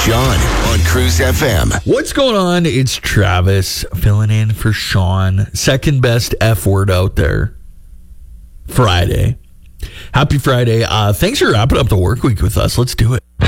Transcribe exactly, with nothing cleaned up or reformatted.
Sean on Cruise F M. What's going on? It's Travis filling in for Sean. Second best F word out there. Friday. Happy Friday. Uh, thanks for wrapping up the work week with us. Let's do it.